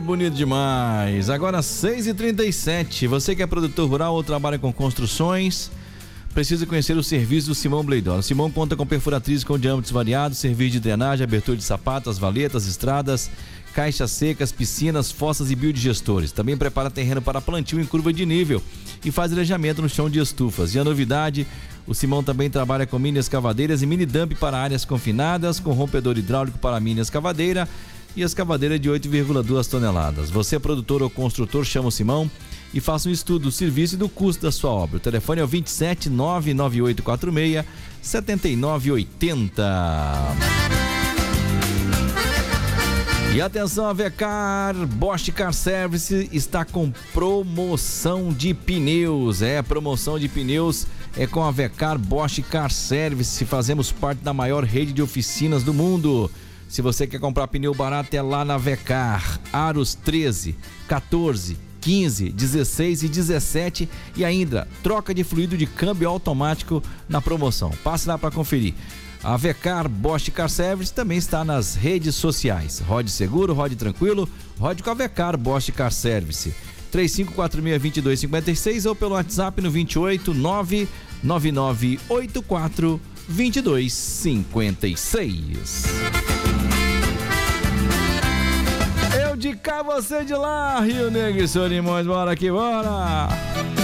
bonito demais. Agora 6h37. Você que é produtor rural ou trabalha com construções, precisa conhecer o serviço do Simão Bleidor. O Simão conta com perfuratriz com diâmetros variados, serviço de drenagem, abertura de sapatas, valetas, estradas, caixas secas, piscinas, fossas e biodigestores. Também prepara terreno para plantio em curva de nível e faz arejamento no chão de estufas. E a novidade, o Simão também trabalha com mini escavadeiras e mini dump para áreas confinadas, com rompedor hidráulico para mini escavadeira e escavadeira de 8,2 toneladas. Você é produtor ou construtor, chama o Simão e faça um estudo do serviço e do custo da sua obra. O telefone é o 27 99846 7980. E atenção, a Vecar Bosch Car Service está com promoção de pneus. Promoção de pneus é com a Vecar Bosch Car Service. Fazemos parte da maior rede de oficinas do mundo. Se você quer comprar pneu barato, é lá na Vecar. Aros 13, 14, 15, 16 e 17 e ainda troca de fluido de câmbio automático na promoção. Passe lá para conferir. A Vecar Bosch Car Service também está nas redes sociais. Rode seguro, rode tranquilo, rode com a Vecar Bosch Car Service. 3546-2256 ou pelo WhatsApp no 28 99984 2256. Eu de cá, você de lá, Rio Negro e Solimões, bora que bora!